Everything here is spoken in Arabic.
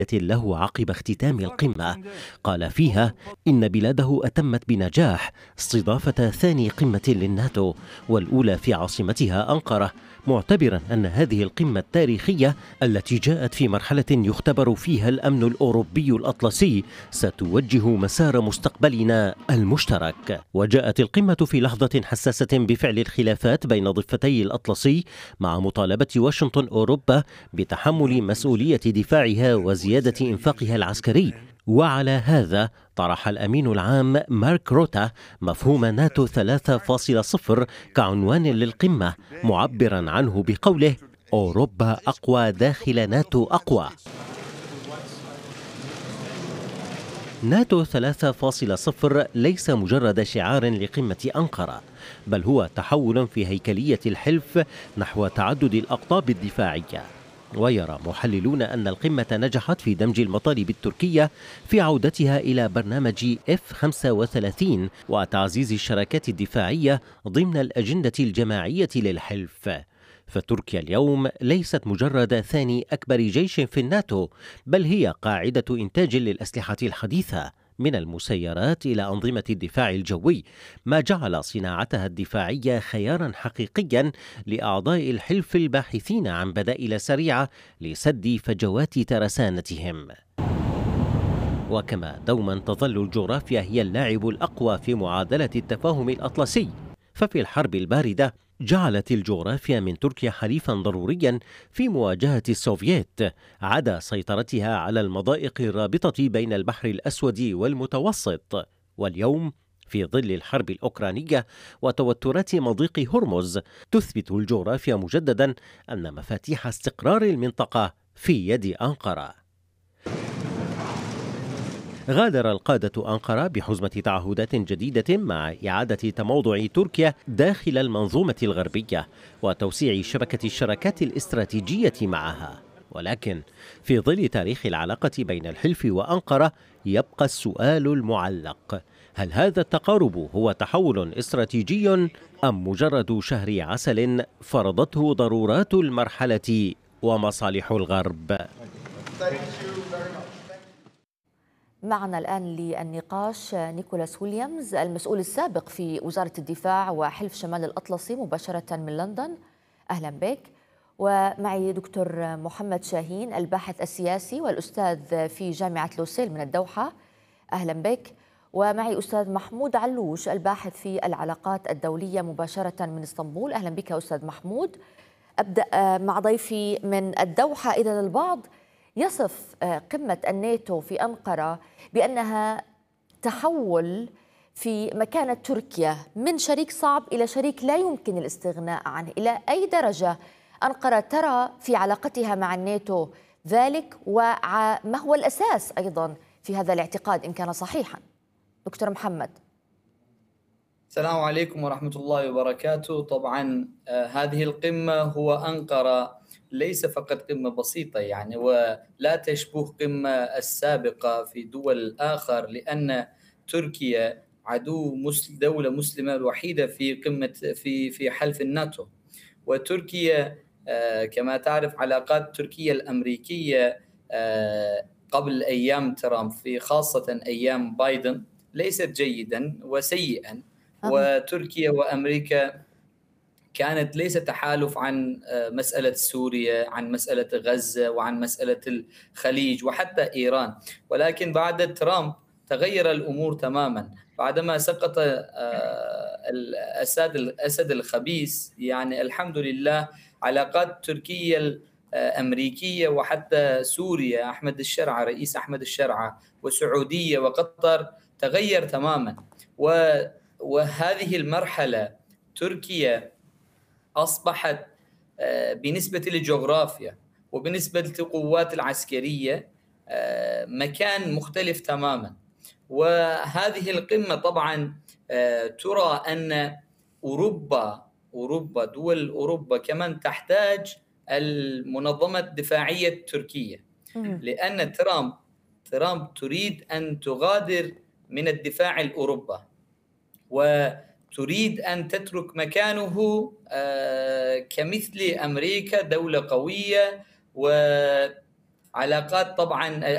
له عقب اختتام القمة. قال فيها إن بلاده أتمت بنجاح استضافة ثاني قمة للناتو والأولى في عاصمتها أنقرة، معتبرا أن هذه القمة التاريخية التي جاءت في مرحلة يختبر فيها الأمن الأوروبي الأطلسي ستوجه مسار مستقبلنا المشترك. وجاءت القمة في لحظة حساسة بفعل الخلافات بين ضفتي الأطلسي، مع مطالبة واشنطن أوروبا بتحمل مسؤولية دفاعها وزيادة إنفاقها العسكري. وعلى هذا طرح الأمين العام مارك روتا مفهوم ناتو 3.0 كعنوان للقمة، معبرا عنه بقوله: أوروبا أقوى داخل ناتو أقوى. ناتو 3.0 ليس مجرد شعار لقمة أنقرة، بل هو تحول في هيكلية الحلف نحو تعدد الأقطاب الدفاعية. ويرى محللون أن القمة نجحت في دمج المطالب التركية في عودتها إلى برنامج F-35 وتعزيز الشراكات الدفاعية ضمن الأجندة الجماعية للحلف. فتركيا اليوم ليست مجرد ثاني أكبر جيش في الناتو، بل هي قاعدة إنتاج للأسلحة الحديثة من المسيرات إلى أنظمة الدفاع الجوي، ما جعل صناعتها الدفاعية خيارا حقيقيا لأعضاء الحلف الباحثين عن بدائل سريعة لسد فجوات ترسانتهم. وكما دوما تظل الجغرافيا هي اللاعب الأقوى في معادلة التفاهم الأطلسي، ففي الحرب الباردة جعلت الجغرافيا من تركيا حليفا ضروريا في مواجهة السوفييت، عدا سيطرتها على المضائق الرابطة بين البحر الأسود والمتوسط. واليوم في ظل الحرب الأوكرانية وتوترات مضيق هرمز، تثبت الجغرافيا مجددا أن مفاتيح استقرار المنطقة في يد أنقرة. غادر القادة أنقرة بحزمة تعهدات جديدة مع إعادة تموضع تركيا داخل المنظومة الغربية وتوسيع شبكة الشراكات الاستراتيجية معها. ولكن في ظل تاريخ العلاقة بين الحلف وأنقرة يبقى السؤال المعلق: هل هذا التقارب هو تحول استراتيجي أم مجرد شهر عسل فرضته ضرورات المرحلة ومصالح الغرب؟ معنا الآن للنقاش نيكولاس ويليامز، المسؤول السابق في وزارة الدفاع وحلف شمال الأطلسي مباشرة من لندن. أهلا بك. ومعي دكتور محمد شاهين، الباحث السياسي والأستاذ في جامعة لوسيل من الدوحة. أهلا بك. ومعي أستاذ محمود علوش، الباحث في العلاقات الدولية مباشرة من اسطنبول. أهلا بك أستاذ محمود. أبدأ مع ضيفي من الدوحة. إذا البعض يصف قمة الناتو في أنقرة بأنها تحول في مكانة تركيا من شريك صعب إلى شريك لا يمكن الاستغناء عنه، إلى أي درجة أنقرة ترى في علاقتها مع الناتو ذلك، وما هو الأساس أيضا في هذا الاعتقاد إن كان صحيحا؟ دكتور محمد. السلام عليكم ورحمة الله وبركاته. طبعا هذه القمة هو أنقرة ليس فقط قمة بسيطة يعني، ولا تشبه قمة السابقة في دول آخر، لأن تركيا دولة مسلمة الوحيدة في قمة في حلف الناتو. وتركيا كما تعرف علاقات تركيا الأمريكية قبل أيام ترامب، في خاصة أيام بايدن، ليست جيدا وسيئا. وتركيا وأمريكا كانت ليس تحالف عن مسألة سوريا، عن مسألة غزة، وعن مسألة الخليج وحتى إيران. ولكن بعد ترامب تغير الأمور تماما، بعدما سقط الأسد الخبيث. يعني الحمد لله علاقات تركيا الأمريكية وحتى سوريا، رئيس أحمد الشرعة، وسعودية وقطر تغير تماما. وهذه المرحلة تركيا أصبحت بالنسبة للجغرافيا وبالنسبة للقوات العسكرية مكان مختلف تماما. وهذه القمة طبعا ترى أن دول أوروبا كمان تحتاج المنظمة الدفاعية التركية، لأن ترامب تريد أن تغادر من الدفاع الأوروبي وتريد أن تترك مكانه كمثل أمريكا، دولة قوية وعلاقات طبعا